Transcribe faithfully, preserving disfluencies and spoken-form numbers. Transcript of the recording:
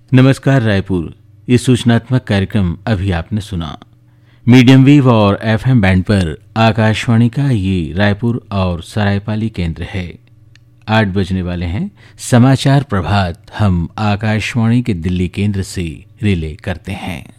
नमस्कार रायपुर। ये सूचनात्मक कार्यक्रम अभी आपने सुना। मीडियम वेव और एफएम बैंड पर आकाशवाणी का ये रायपुर और सरायपाली केंद्र है। आठ बजने वाले हैं। समाचार प्रभात हम आकाशवाणी के दिल्ली केंद्र से रिले करते हैं।